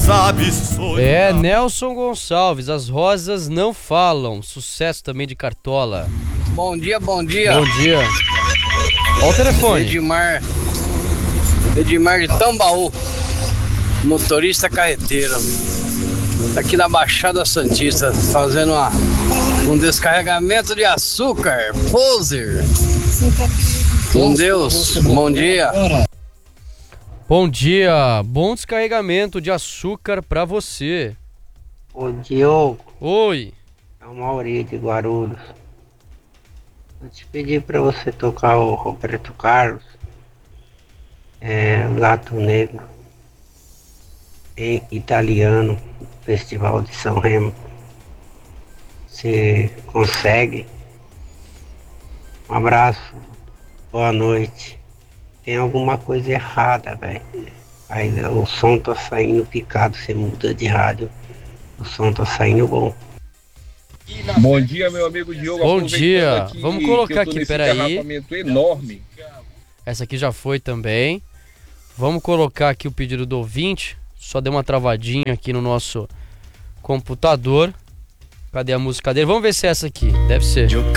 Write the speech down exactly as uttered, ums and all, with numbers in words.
sabe sonhar. É, Nelson Gonçalves, As Rosas Não Falam. Sucesso também de Cartola. Bom dia, bom dia. Bom dia. Olha o telefone. Edmar. Edmar de Tambaú. Motorista carreteiro. Tá aqui na Baixada Santista, fazendo uma, um descarregamento de açúcar. Poser. Com Deus. Bom dia. Bom dia. Bom descarregamento de açúcar pra você. Ô Diogo. Oi. É o Mauri de Guarulhos. Eu te pedi pra você tocar o Roberto Carlos, é, Gato Negro, em italiano, Festival de São Remo. Você consegue? Um abraço, boa noite. Tem alguma coisa errada, velho. Aí o som tá saindo picado, você muda de rádio, o som tá saindo bom. Bom dia, meu amigo Diogo. Bom dia. Aqui, Vamos colocar aqui, peraí. Enorme. Essa aqui já foi também. Vamos colocar aqui o pedido do ouvinte. Só deu uma travadinha aqui no nosso computador. Cadê a música dele? Vamos ver se é essa aqui. Deve ser.